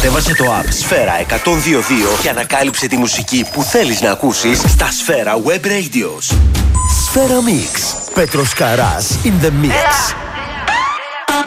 Κατέβασε το app Σφαίρα 102.2 και ανακάλυψε τη μουσική που θέλεις να ακούσεις στα Σφαίρα Web Radios. Σφαίρα Mix. Πέτρος Καράς in the mix.